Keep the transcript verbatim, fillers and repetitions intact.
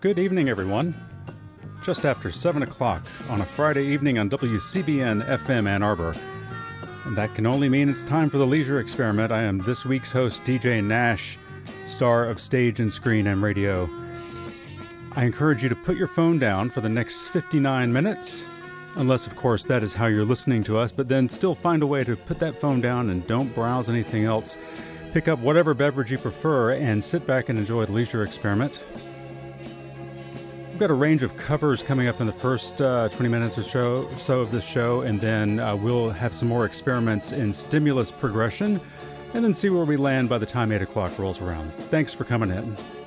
Good evening, everyone. Just after seven o'clock on a Friday evening on W C B N F M Ann Arbor. And that can only mean it's time for the Leisure Experiment. I am this week's host, D J Nash, star of stage and screen and radio. I encourage you to put your phone down for the next fifty-nine minutes, unless, of course, that is how you're listening to us, but then still find a way to put that phone down and don't browse anything else. Pick up whatever beverage you prefer and sit back and enjoy the Leisure Experiment. We've got a range of covers coming up in the first uh, twenty minutes or so, so of this show, and then uh, we'll have some more experiments in stimulus progression, and then see where we land by the time eight o'clock rolls around. Thanks for coming in.